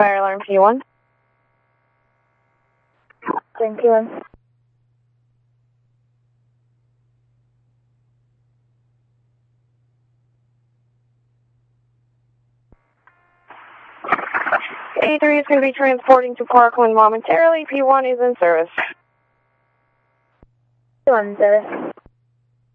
fire alarm P1. Thank you. A3 is going to be transporting to Parkland momentarily. P1 is in service. P1 service.